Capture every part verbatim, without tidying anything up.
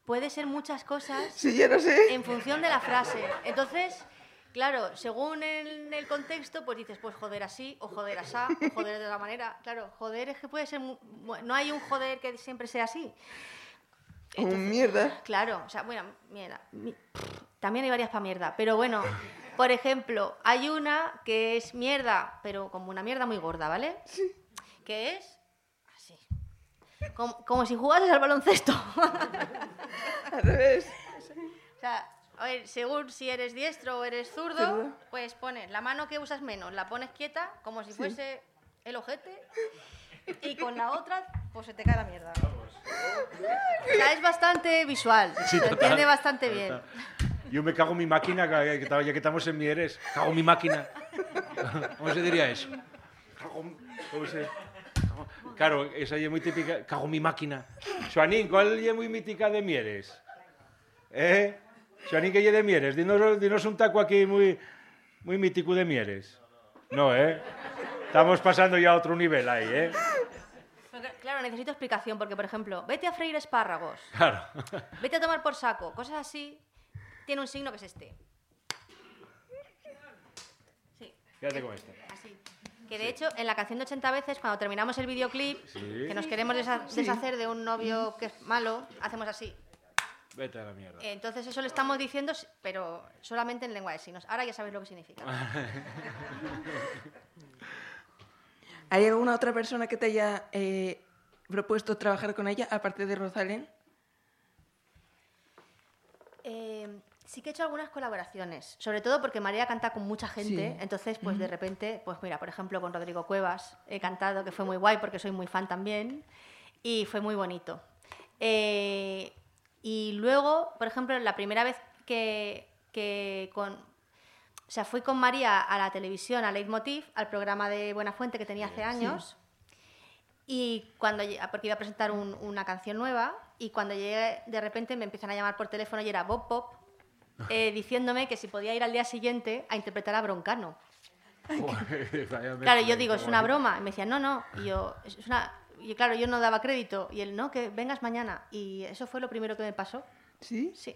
puede ser muchas cosas sí, ya lo sé. en función de la frase. Entonces, claro, según el, el contexto, pues dices, pues joder así, o joder asá, o joder de otra manera. Claro, joder es que puede ser... Mu- no hay un joder que siempre sea así. Entonces, un mierda. Claro, o sea, bueno, mierda. Mi, también hay varias para mierda, pero bueno, por ejemplo, hay una que es mierda, pero como una mierda muy gorda, ¿vale? Sí. Que es así. Como, como si jugases al baloncesto. Al revés. O sea, a ver, según si eres diestro o eres zurdo, ¿Zurdo? pues pones la mano que usas menos, la pones quieta, como si Sí. fuese el ojete, y con la otra, pues se te cae la mierda. O sea, es bastante visual, Sí, se total, entiende bastante bien. total. Yo me cago en mi máquina, que, que, ya que estamos en Mieres, cago en mi máquina. ¿Cómo se diría eso? Cago en... ¿Cómo se... Claro, esa es muy típica, cago en mi máquina. Xoanín, ¿cuál es muy mítica de Mieres? ¿Eh? Xoanín, que lle de Mieres? Dinos, dinos un taco aquí muy, muy mítico de Mieres. No, ¿eh? Estamos pasando ya a otro nivel ahí, ¿eh? Porque, claro, necesito explicación, porque, por ejemplo, vete a freír espárragos, Claro. vete a tomar por saco, cosas así, tiene un signo que es este. Sí. Quédate con esta. Así. Que de hecho, en la canción de ochenta veces, cuando terminamos el videoclip, Sí. que nos queremos desha- Sí. deshacer de un novio que es malo, hacemos así. Vete a la mierda. Entonces eso le estamos diciendo, pero solamente en lengua de signos. Ahora ya sabéis lo que significa. ¿Hay alguna otra persona que te haya eh, propuesto trabajar con ella, aparte de Rosalén? Eh, sí que he hecho algunas colaboraciones, sobre todo porque María canta con mucha gente, Sí. entonces pues de repente, pues mira, por ejemplo con Rodrigo Cuevas he cantado, que fue muy guay porque soy muy fan también, y fue muy bonito. Eh, y luego, por ejemplo, la primera vez que, que con... O sea, fui con María a la televisión, a Leitmotiv, al programa de Buenafuente que tenía hace años, y cuando lle- porque iba a presentar un- una canción nueva, y cuando llegué, de repente me empiezan a llamar por teléfono y era Bob Pop, eh, diciéndome que si podía ir al día siguiente a interpretar a Broncano. Claro, yo digo, es una broma. Y me decían, no, no. Y yo, es es una... Y claro, yo no daba crédito. Y él, no, que vengas mañana. Y eso fue lo primero que me pasó. ¿Sí? Sí.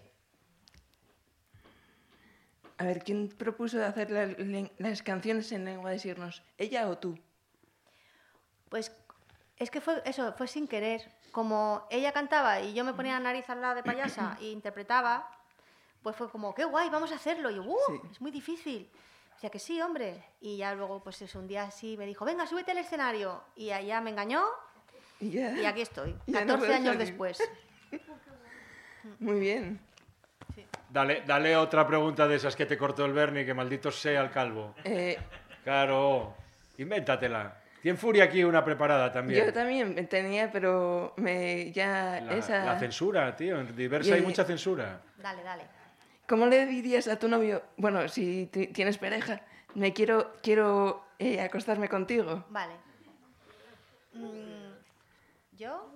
A ver, ¿quién propuso de hacer la- len- las canciones en lengua de signos? ¿Ella o tú? Pues es que fue eso, fue sin querer. Como ella cantaba y yo me ponía la nariz al lado de payasa e interpretaba, pues fue como, qué guay, vamos a hacerlo. Y yo, ¡uh! Sí. Es muy difícil. O sea que sí, hombre. Y ya luego, pues eso, un día así me dijo, venga, súbete al escenario. Y allá me engañó Y ya. y aquí estoy, Ya no catorce puedo años salir. después. Muy bien. Dale, dale otra pregunta de esas que te cortó el Bernie, que maldito sea el calvo. Eh, Claro, invéntatela. Tiene Furia aquí una preparada también. yo también tenía, pero me ya La, esa... la censura, tío. En Diversa Y- hay mucha censura. Dale, dale. ¿Cómo le dirías a tu novio? Bueno, si ti- tienes pareja, me quiero quiero eh, acostarme contigo. Vale. Mm, ¿Yo?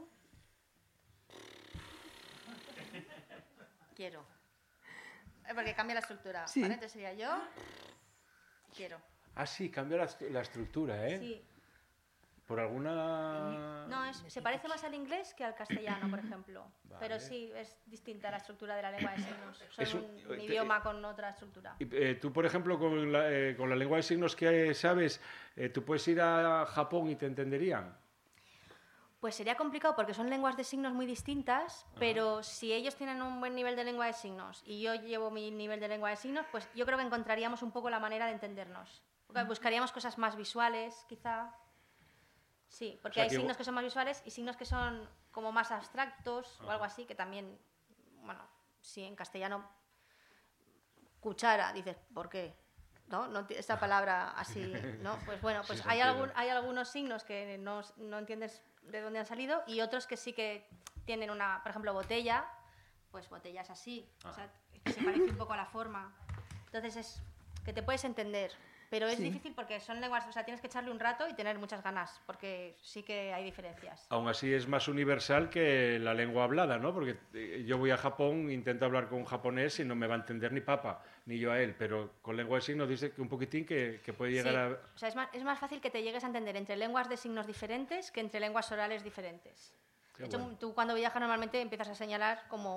Quiero. Eh, Porque cambia la estructura. Sí. ¿Vale? Entonces sería yo. Quiero. Ah, sí, cambia la, est- la estructura, ¿eh? Sí. Por alguna... No, es, se parece más al inglés que al castellano, por ejemplo. Pero Vale. sí, es distinta la estructura de la lengua de signos. Son Es un- un, te- idioma con otra estructura. Y, eh, tú, por ejemplo, con la, eh, con la lengua de signos que sabes, eh, tú puedes ir a Japón y te entenderían. Pues sería complicado porque son lenguas de signos muy distintas, pero si ellos tienen un buen nivel de lengua de signos y yo llevo mi nivel de lengua de signos, pues yo creo que encontraríamos un poco la manera de entendernos. Porque buscaríamos cosas más visuales, quizá. Sí, porque O sea, hay que signos vo- que son más visuales y signos que son como más abstractos o algo así, que también, bueno, si en castellano cuchara, dices, ¿por qué? ¿No? No ti- esa palabra así, ¿no? Pues bueno, pues Sin hay, sentido. algún, hay algunos signos que no, no entiendes de dónde han salido y otros que sí que tienen una, por ejemplo, botella, pues botella es así, o sea, que se parece un poco a la forma. Entonces es que te puedes entender, pero es Sí. difícil porque son lenguas, o sea, tienes que echarle un rato y tener muchas ganas, porque sí que hay diferencias. Aún así es más universal que la lengua hablada, ¿no? Porque eh, yo voy a Japón, intento hablar con un japonés y no me va a entender ni papa, ni yo a él, pero con lengua de signos dice que un poquitín que, que puede llegar Sí, a... o sea, es más, es más fácil que te llegues a entender entre lenguas de signos diferentes que entre lenguas orales diferentes. Qué De hecho, bueno. tú cuando viajas normalmente empiezas a señalar como